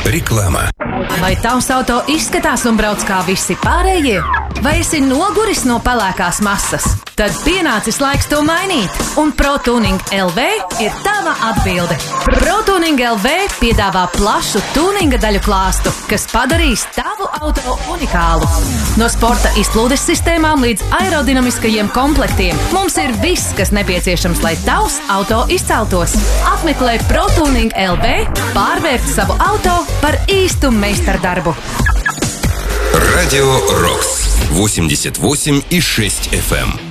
Reklāmā. Vai tavs auto izskatās un brauc kā visi pārējie? Vai esi noguris no pelēkās masas? Tad pienācis laiks to mainīt, un ProTuning LV ir tava atbilde. ProTuning LV piedāvā plašu tuninga daļu klāstu, kas padarīs tavu auto unikālu. No sporta izplūdes sistēmām līdz aerodinamiskajiem komplektiem mums ir viss, kas nepieciešams, lai tavs auto izceltos. Apmeklē ProTuning LV, pārvērt savu auto par īstu meistardarbu. Радио Рокс 88,6 FM.